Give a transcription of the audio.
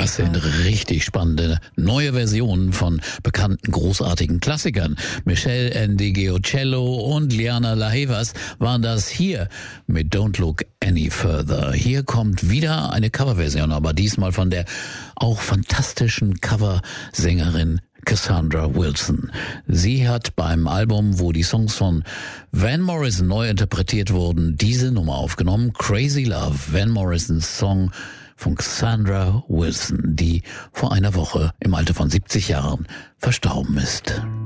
Das sind richtig spannende neue Versionen von bekannten großartigen Klassikern. Michelle Ndegeocello und Liana Lahevas waren das hier mit Don't Look Any Further. Hier kommt wieder eine Coverversion, aber diesmal von der auch fantastischen Coversängerin Cassandra Wilson. Sie hat beim Album, wo die Songs von Van Morrison neu interpretiert wurden, diese Nummer aufgenommen, Crazy Love, Van Morrisons Song von Cassandra Wilson, die vor einer Woche im Alter von 70 Jahren verstorben ist.